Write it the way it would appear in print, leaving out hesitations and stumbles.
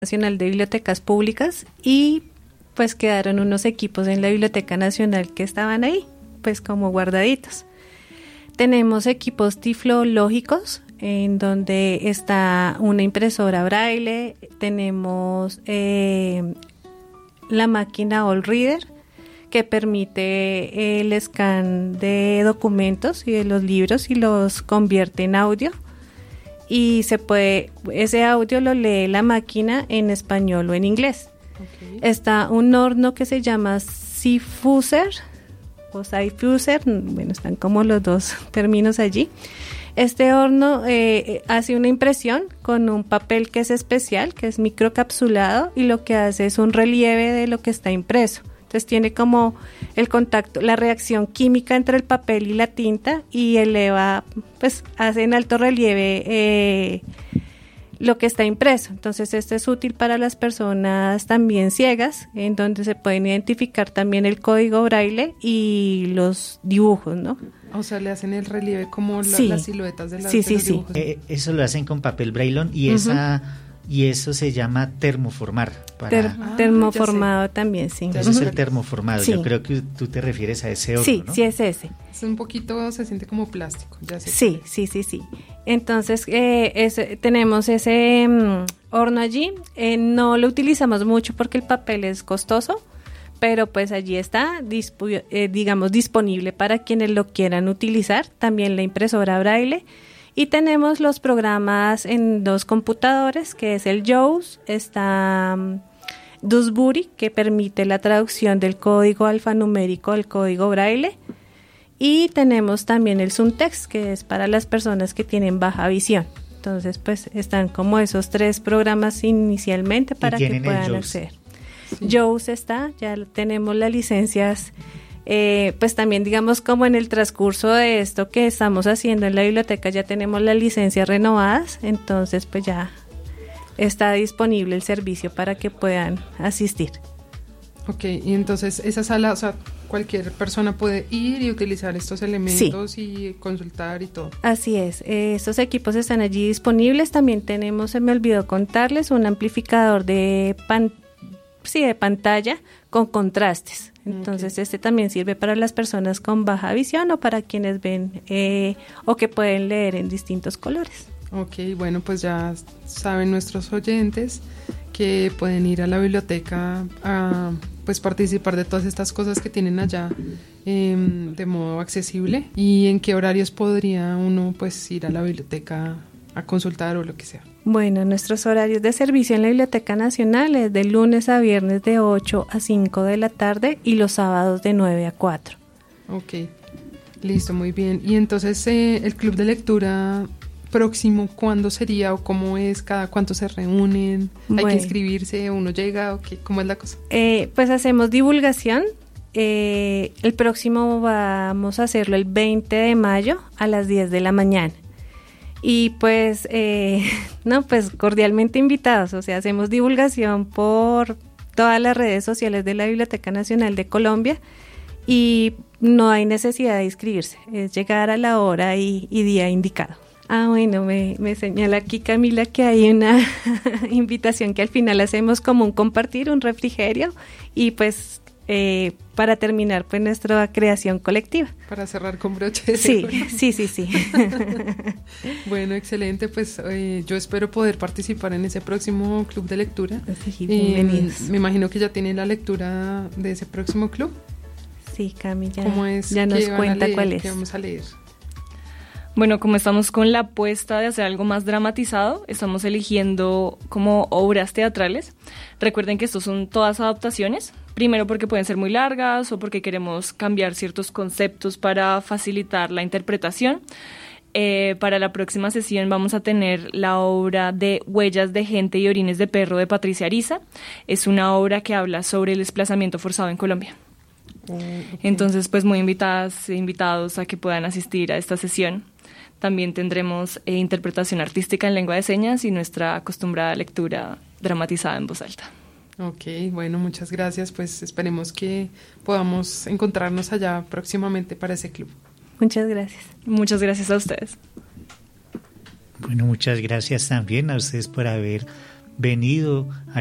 Nacional de Bibliotecas Públicas y pues quedaron unos equipos en la Biblioteca Nacional que estaban ahí, pues como guardaditos. Tenemos equipos tiflológicos en donde está una impresora braille, tenemos la máquina All Reader que permite el scan de documentos y de los libros y los convierte en audio. Y ese audio lo lee la máquina en español o en inglés. Okay. Está un horno que se llama Sifuser o Sifuser, bueno, están como los dos términos allí. Este horno hace una impresión con un papel que es especial, que es microcapsulado, y lo que hace es un relieve de lo que está impreso. Entonces tiene como el contacto, la reacción química entre el papel y la tinta y eleva, pues hace en alto relieve lo que está impreso. Entonces esto es útil para las personas también ciegas, en donde se pueden identificar también el código braille y los dibujos, ¿no? O sea, le hacen el relieve como sí. Las siluetas de los dibujos. Eso lo hacen con papel braillón y y eso se llama termoformar. Termoformado también, sí. Eso es el termoformado. Sí. Yo creo que tú te refieres a ese horno, sí, ¿no? Sí, es ese. Es un poquito, se siente como plástico. Ya sé. Sí. Entonces, tenemos ese horno allí. No lo utilizamos mucho porque el papel es costoso, pero pues allí está, disponible para quienes lo quieran utilizar. También la impresora braille. Y tenemos los programas en 2 computadores, que es el JAWS, está Dewsbury, que permite la traducción del código alfanumérico al código braille, y tenemos también el ZoomText, que es para las personas que tienen baja visión. Entonces, pues están como esos 3 programas inicialmente para que puedan acceder. Sí. JAWS está, ya tenemos las licencias. Pues también digamos como en el transcurso de esto que estamos haciendo en la biblioteca ya tenemos las licencias renovadas, entonces pues ya está disponible el servicio para que puedan asistir. Ok, y entonces esa sala, o sea, cualquier persona puede ir y utilizar estos elementos y consultar y todo. Así es, estos equipos están allí disponibles. También tenemos, se me olvidó contarles, un amplificador de pantalla con contrastes. Entonces este también sirve para las personas con baja visión o para quienes ven o que pueden leer en distintos colores. Ok, bueno, pues ya saben nuestros oyentes que pueden ir a la biblioteca a pues participar de todas estas cosas que tienen allá de modo accesible. ¿Y en qué horarios podría uno pues ir a la biblioteca a consultar o lo que sea? Bueno, nuestros horarios de servicio en la Biblioteca Nacional es de lunes a viernes de 8 a 5 de la tarde y los sábados de 9 a 4. Ok, listo, muy bien. Y entonces el club de lectura próximo, ¿cuándo sería o cómo es? ¿Cada cuánto se reúnen? ¿Hay que inscribirse? ¿Uno llega? ¿O qué? ¿Cómo es la cosa? Pues hacemos divulgación. El próximo vamos a hacerlo el 20 de mayo a las 10 de la mañana. Y pues, pues cordialmente invitados, o sea, hacemos divulgación por todas las redes sociales de la Biblioteca Nacional de Colombia y no hay necesidad de inscribirse, es llegar a la hora y día indicado. Bueno, me señala aquí Camila que hay una invitación que al final hacemos como un compartir, un refrigerio y pues para terminar pues nuestra creación colectiva. Para cerrar con broche. Sí. Bueno, excelente, pues yo espero poder participar en ese próximo club de lectura. Sí, bienvenidos. Me imagino que ya tienen la lectura de ese próximo club. Sí, Camila, ¿Cómo es? ya nos cuenta cuál es. ¿Qué vamos a leer? Bueno, como estamos con la apuesta de hacer algo más dramatizado, estamos eligiendo como obras teatrales. Recuerden que estos son todas adaptaciones, primero porque pueden ser muy largas o porque queremos cambiar ciertos conceptos para facilitar la interpretación. Para la próxima sesión vamos a tener la obra de Huellas de gente y orines de perro de Patricia Ariza. Es una obra que habla sobre el desplazamiento forzado en Colombia. Entonces, pues muy invitadas e invitados a que puedan asistir a esta sesión. También tendremos interpretación artística en lengua de señas y nuestra acostumbrada lectura dramatizada en voz alta. Ok, bueno, muchas gracias. Pues esperemos que podamos encontrarnos allá próximamente para ese club. Muchas gracias. Muchas gracias a ustedes. Bueno, muchas gracias también a ustedes por haber venido